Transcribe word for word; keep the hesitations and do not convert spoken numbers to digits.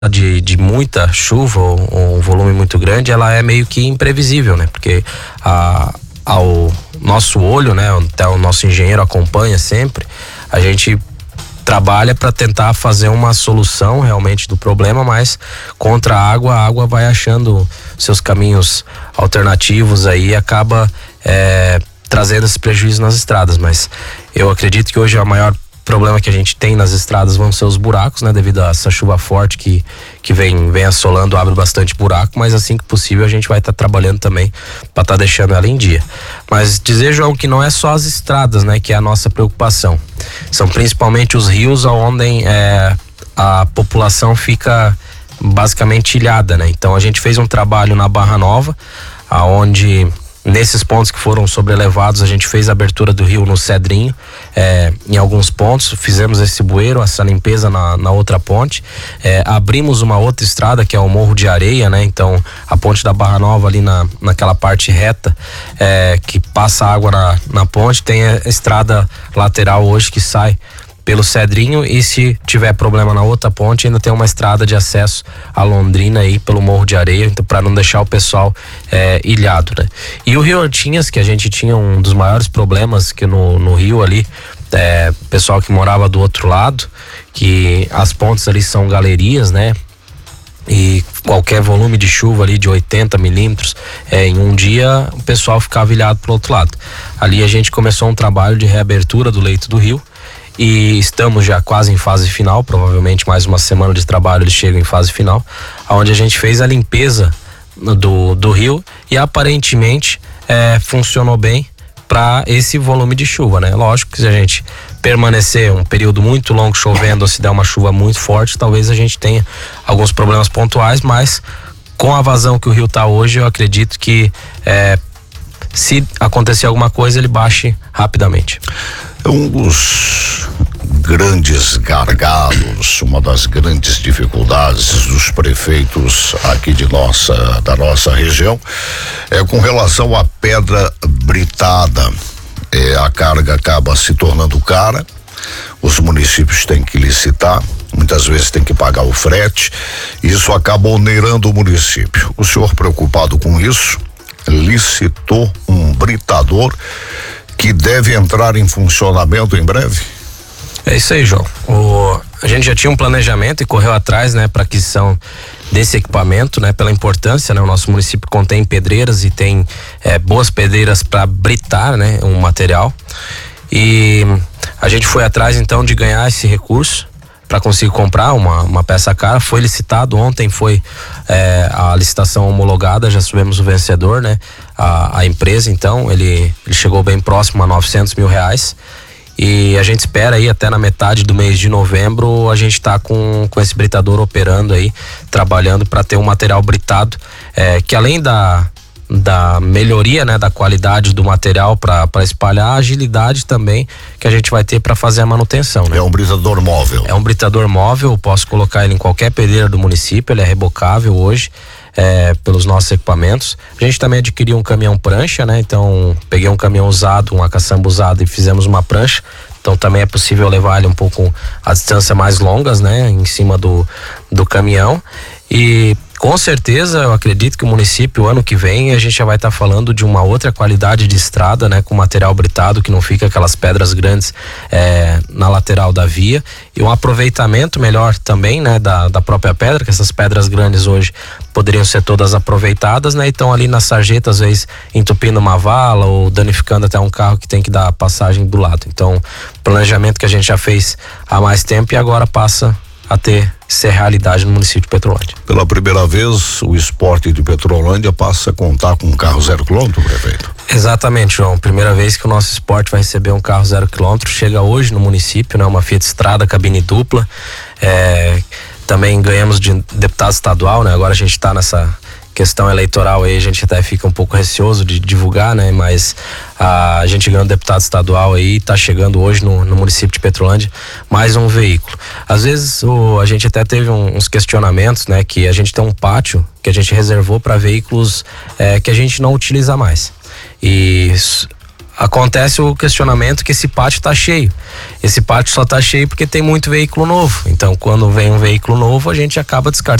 De, de muita chuva ou, ou um volume muito grande, ela é meio que imprevisível, né? Porque a, ao nosso olho, né? Até o nosso engenheiro acompanha sempre, a gente trabalha para tentar fazer uma solução realmente do problema, mas contra a água, a água vai achando seus caminhos alternativos aí e acaba é, trazendo esse prejuízo nas estradas. Mas eu acredito que hoje a maior problema que a gente tem nas estradas vão ser os buracos, né? Devido a essa chuva forte que, que vem, vem assolando, abre bastante buraco, mas assim que possível a gente vai estar tá trabalhando também para estar tá deixando ela em dia. Mas dizer, João, que não é só as estradas, né? Que é a nossa preocupação. São principalmente os rios onde é, a população fica basicamente ilhada, né? Então a gente fez um trabalho na Barra Nova, aonde nesses pontos que foram sobrelevados, a gente fez a abertura do rio no Cedrinho, é, em alguns pontos, fizemos esse bueiro, essa limpeza na, na outra ponte, é, abrimos uma outra estrada que é o Morro de Areia, né? Então a ponte da Barra Nova ali na, naquela parte reta, é, que passa água na, na ponte, tem a estrada lateral hoje que sai pelo Cedrinho, e se tiver problema na outra ponte ainda tem uma estrada de acesso a Londrina aí pelo Morro de Areia, então para não deixar o pessoal é, ilhado, né? E o Rio Ortinhas, que a gente tinha um dos maiores problemas que no, no rio ali, é, pessoal que morava do outro lado, que as pontes ali são galerias, né? E qualquer volume de chuva ali de oitenta milímetros é, em um dia, o pessoal ficava ilhado pro outro lado. Ali a gente começou um trabalho de reabertura do leito do rio, e estamos já quase em fase final, provavelmente mais uma semana de trabalho eles chegam em fase final, onde a gente fez a limpeza do, do rio e aparentemente é, funcionou bem para esse volume de chuva, né? Lógico que se a gente permanecer um período muito longo chovendo ou se der uma chuva muito forte, talvez a gente tenha alguns problemas pontuais, mas com a vazão que o rio tá hoje, eu acredito que é, se acontecer alguma coisa, ele baixe rapidamente. Um dos grandes gargalos, uma das grandes dificuldades dos prefeitos aqui de nossa, da nossa região é com relação à pedra britada. É, a carga acaba se tornando cara, os municípios têm que licitar, muitas vezes tem que pagar o frete, isso acaba onerando o município. O senhor, preocupado com isso, licitou um britador que deve entrar em funcionamento em breve? É isso aí, João. O, a gente já tinha um planejamento e correu atrás, né, para aquisição desse equipamento, né, pela importância, né, o nosso município contém pedreiras e tem é, boas pedreiras para britar, né, um material, e a gente foi atrás então de ganhar esse recurso para conseguir comprar uma, uma peça cara. Foi licitado ontem, foi é, a licitação homologada, já sabemos o vencedor, né? A, a empresa, então, ele, ele chegou bem próximo a novecentos mil reais, e a gente espera aí até na metade do mês de novembro a gente tá com, com esse britador operando aí, trabalhando para ter um material britado, é, que além da da melhoria, né, da qualidade do material para espalhar, a agilidade também que a gente vai ter para fazer a manutenção, né? É um britador móvel. É um britador móvel, posso colocar ele em qualquer pedreira do município, ele é rebocável hoje, é, pelos nossos equipamentos. A gente também adquiriu um caminhão prancha, né? Então peguei um caminhão usado, uma caçamba usada e fizemos uma prancha. Então também é possível levar ele um pouco a distância mais longas, né? Em cima do, do caminhão. E com certeza eu acredito que o município, ano que vem, a gente já vai estar tá falando de uma outra qualidade de estrada, né? Com material britado, que não fica aquelas pedras grandes é, na lateral da via, e um aproveitamento melhor também, né? Da, da própria pedra, que essas pedras grandes hoje poderiam ser todas aproveitadas, né? Então ali na sarjeta, às vezes entupindo uma vala ou danificando até um carro que tem que dar passagem do lado. Então, planejamento que a gente já fez há mais tempo e agora passa a ter ser realidade no município de Petrolândia. Pela primeira vez, o esporte de Petrolândia passa a contar com um carro zero quilômetro, prefeito? Exatamente, João. Primeira vez que o nosso esporte vai receber um carro zero quilômetro. Chega hoje no município, né? Uma Fiat Strada, cabine dupla. É, também ganhamos de deputado estadual, né? Agora a gente está nessa questão eleitoral aí, a gente até fica um pouco receoso de divulgar, né? Mas a, a gente ganhou um deputado estadual aí, tá chegando hoje no, no município de Petrolândia mais um veículo. Às vezes o, a gente até teve um, uns questionamentos, né? Que a gente tem um pátio que a gente reservou para veículos é, que a gente não utiliza mais. E acontece o questionamento que esse pátio está cheio. Esse pátio só está cheio porque tem muito veículo novo. Então, quando vem um veículo novo, a gente acaba descartando